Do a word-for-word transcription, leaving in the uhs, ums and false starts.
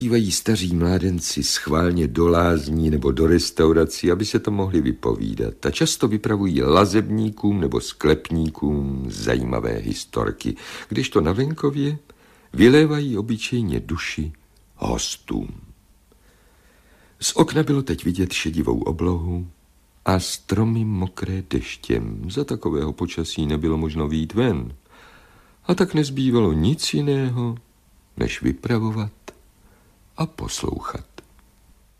Bývají staří mládenci schválně do lázní nebo do restaurací, aby se to mohli vypovídat. A často vypravují lazebníkům nebo sklepníkům zajímavé historky, kdežto na venkově vylévají obyčejně duši hostům. Z okna bylo teď vidět šedivou oblohu a stromy mokré deštěm. Za takového počasí nebylo možno vyjít ven. A tak nezbývalo nic jiného, než vypravovat a poslouchat.